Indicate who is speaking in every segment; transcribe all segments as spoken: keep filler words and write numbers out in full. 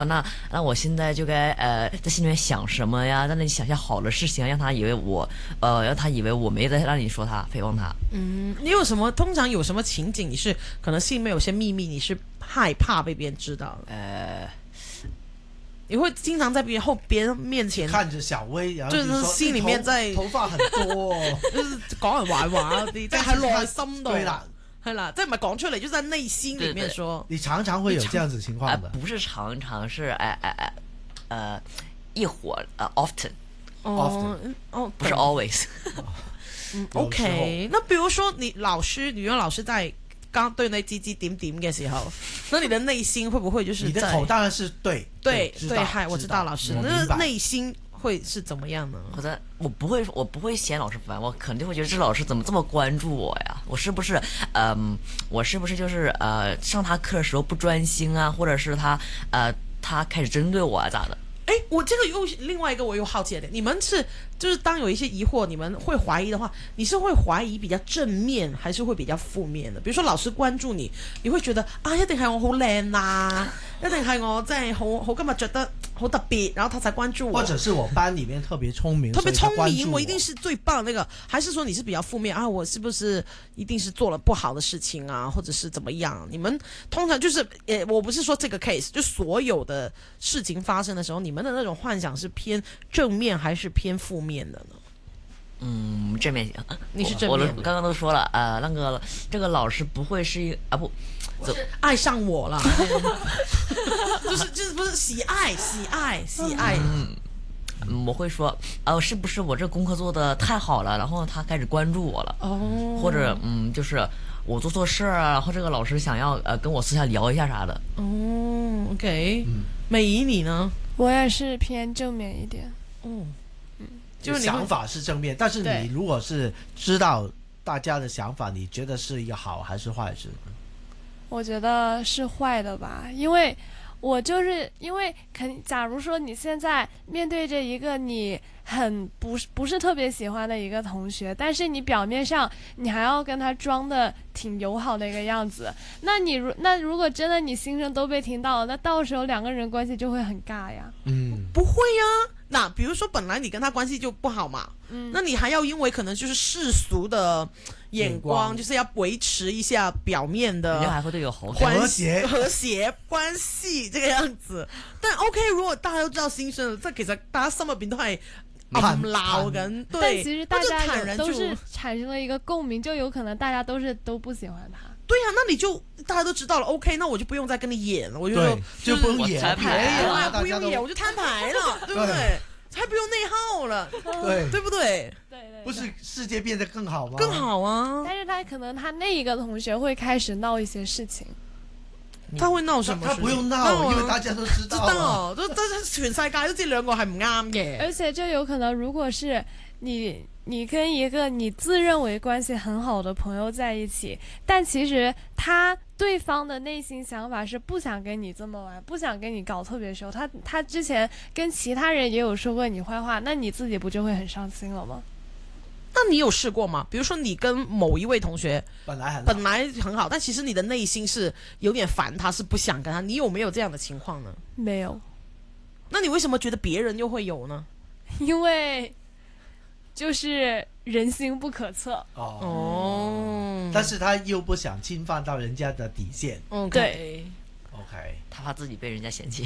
Speaker 1: 那那我现在就该呃在心里面想什么呀？在那里想些好的事情，让他以为我呃让他以为我没在让你说他诽谤他。
Speaker 2: 嗯，你有什么通常有什么情景，你是可能心里面有些秘密，你是害怕被别人知道的？
Speaker 1: 呃，
Speaker 2: 你会经常在别人后别人面前
Speaker 3: 看着小薇，然後
Speaker 2: 就是
Speaker 3: 說
Speaker 2: 心裡面在
Speaker 3: 頭頭髮很多
Speaker 2: 就是講人壞話嗰啲，即係喺內心度。
Speaker 3: 對啦，
Speaker 2: 係啦，即係唔係講出嚟，就是在內心裡面說。
Speaker 3: 你常常會有這樣子情況
Speaker 1: 呃
Speaker 3: 的。
Speaker 1: 不是常常是哎哎哎呃一會儿呃 often
Speaker 2: 哦哦，
Speaker 1: 不是 always。
Speaker 2: 嗯，OK。那比如說你老師，語文老師在剛對你指指點點嘅時候，那你的內心會不會就是
Speaker 3: 你的
Speaker 2: 在
Speaker 3: 口當然是對
Speaker 2: 對對，
Speaker 3: 知道
Speaker 2: 嗨，我知道老師，
Speaker 3: 我明
Speaker 2: 那
Speaker 3: 白
Speaker 2: 內心會是怎麼樣呢？
Speaker 1: 我在我不会我不会嫌老师烦，我肯定会觉得这老师怎么这么关注我呀？我是不是嗯、我是不是就是呃上他课的时候不专心啊，或者是他呃他开始针对我啊咋的？
Speaker 2: 哎，我这个又另外一个我又好奇的点，你们是就是当有一些疑惑，你们会怀疑的话，你是會懷疑比較正面，還是會比較負面的？比如說老師關注你，你會覺得啊，一定係我好靚啊，一定係我真係好好今日着得好特別，然後他才關注我，
Speaker 3: 或者是我班裡面特別聰明，
Speaker 2: 特別聰明，
Speaker 3: 所以他關注我
Speaker 2: 我一定是最棒的那個，還是說你是比較負面啊？我是不是一定是做了不好的事情啊，或者是怎麼樣？你們通常就是，呃，我不是說這個 case，就所有的事情發生的時候，你們的那種幻想是偏正面還是偏負面的呢？
Speaker 1: 嗯，正面型。
Speaker 2: 你是正
Speaker 1: 我
Speaker 2: 面的，
Speaker 1: 我刚刚都说了，呃，那个这个老师不会是一啊不，
Speaker 2: 是愛上我了，就是就是不是喜愛喜愛喜愛。
Speaker 1: 嗯，我会说，呃，是不是我这功课做的太好了，然后他开始关注我了？
Speaker 2: 哦，
Speaker 1: 或者嗯，就是我做错事啊，然后这个老师想要呃跟我私下聊一下啥的。
Speaker 2: 哦，OK，
Speaker 3: 嗯，
Speaker 2: 美仪你呢？
Speaker 4: 我也是偏正面一点。
Speaker 2: 哦，
Speaker 3: 就是想法是正面，但是你如果是知道大家的想法，你觉得是一個好還是壞事？
Speaker 4: 我觉得是坏的吧，因为我就是因为肯，假如说你现在面对着一个你很不是不是特别喜欢的一个同学，但是你表面上你还要跟他装的挺友好的一个样子，那你如那如果真的你心声都被听到了，那到时候两个人关系就会很尬呀。
Speaker 3: 嗯，
Speaker 2: 不会呀。那比如说本来你跟他關係就不好嘛，
Speaker 4: 嗯，
Speaker 2: 那你還要因為可能就是世俗的眼光，
Speaker 3: 眼光
Speaker 2: 就是要維持一下表面的
Speaker 1: 人家還會對有好感。
Speaker 2: 關係和諧關係這個樣子。但 OK，如果大家都知道心聲了，這其實大家心入邊都係暗鬧緊，對，
Speaker 4: 但其實大家
Speaker 2: 坦然就
Speaker 4: 都是產生了一個共鳴，就有可能大家都是都不喜歡他。
Speaker 2: 對呀、啊，那你就大家都知道了 ，OK，那我就不用再跟你演了，我就
Speaker 3: 對，
Speaker 2: 就
Speaker 3: 就不用演，
Speaker 1: 我攤牌
Speaker 2: 了，
Speaker 3: 大家都
Speaker 2: 不用演，我就攤牌了，對不對？
Speaker 3: 對
Speaker 2: 才不用內耗了，
Speaker 3: 對
Speaker 2: 對不對？
Speaker 4: 對對，
Speaker 3: 不是世界變得更好嗎？
Speaker 2: 更好啊！
Speaker 4: 但是他可能他那一個同學會開始鬧一些事情。
Speaker 2: 他會鬧什麼事情？
Speaker 3: 他不用鬧，
Speaker 2: 啊
Speaker 3: 因為大家都知道
Speaker 2: 知道，都都全世界都知兩個係唔啱嘅。
Speaker 4: 而且就有可能，如果是你你跟一個你自認為關係很好的朋友在一起，但其實他對方的內心想法是不想跟你這麼玩，不想跟你搞特別熟。他他之前跟其他人也有說過你壞話，那你自己不就會很傷心了嗎？
Speaker 2: 那你有試過嗎？比如說你跟某一位同學
Speaker 3: 本來很好
Speaker 2: 本來很好，但其實你的內心是有點煩他，是不想跟他。你有沒有這樣的情況呢？
Speaker 4: 沒有。
Speaker 2: 那你為什麼覺得別人又會有呢？
Speaker 4: 因為就是人心不可測。
Speaker 3: 哦，
Speaker 2: 哦，
Speaker 3: 但是他又不想侵犯到人家的底線。
Speaker 2: 嗯，
Speaker 4: 對。
Speaker 3: OK，
Speaker 1: 他怕自己被人家嫌棄。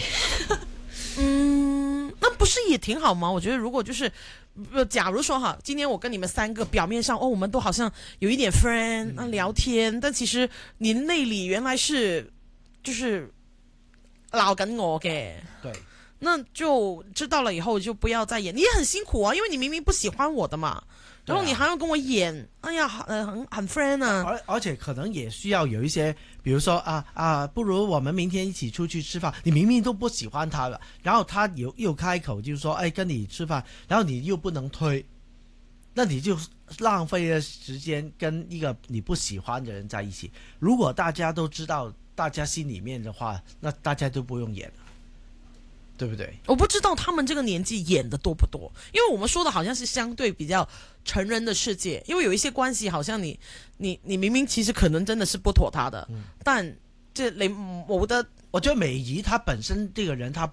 Speaker 2: 嗯，那不是也挺好嗎？我覺得如果就是，呃，假如說哈，今天我跟你們三個表面上哦，我們都好像有一點 friend 啊、
Speaker 3: 嗯、
Speaker 2: 聊天，但其實你內裏原來是就是鬧緊我嘅。
Speaker 3: 對，
Speaker 2: 那就知道了以後就不要再演，你也很辛苦啊，因為你明明不喜歡我的嘛，然後你還要跟我演，哎呀，呃，很很 friend 啊。
Speaker 3: 而而且可能也需要有一些，比如說啊啊，不如我們明天一起出去吃飯。你明明都不喜歡他了，然後他又又開口就是說，哎，跟你吃飯，然後你又不能推，那你就浪費了時間跟一個你不喜歡的人在一起。如果大家都知道大家心裡面的話，那大家都不用演了。對不對？
Speaker 2: 我不知道他們這個年紀演的多不多，因為我們說的好像是相對比較成人的世界，因為有一些關係好像你你你明明其實可能真的是不妥他的，嗯、但即係你冇得
Speaker 3: 我觉得美仪她本身这个人，她